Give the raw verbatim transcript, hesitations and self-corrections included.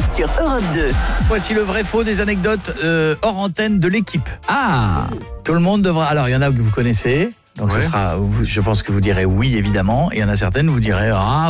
sur Europe deux. Voici le vrai faux des anecdotes euh, hors antenne de l'équipe. Ah, Tout le monde devra... Alors, il y en a que vous connaissez. Donc, Ouais. ce sera, je pense que vous direz oui, évidemment. Et il y en a certaines, vous direz ah